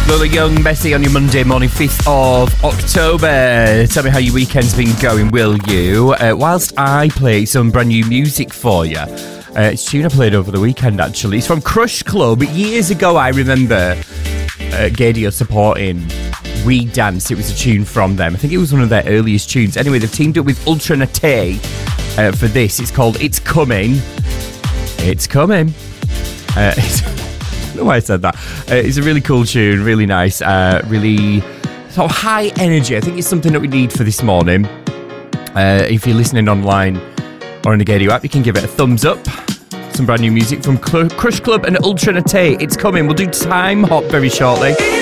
Lola Young, Messi on your Monday morning, 5th of October. Tell me how your weekend's been going, will you? Whilst I play some brand new music for you. It's a tune I played over the weekend, actually. It's from Crush Club. Years ago, I remember Gadio supporting We Dance. It was a tune from them. I think it was one of their earliest tunes. Anyway, they've teamed up with Ultra Nate for this. It's called It's Coming. It's Coming. I don't know why I said that. It's a really cool tune, really nice, really sort of high energy. I think it's something that we need for this morning. If you're listening online or in the Gadio app, you can give it a thumbs up. Some brand new music from Crush Club and Ultra Nate. It's coming. We'll do Time Hop very shortly.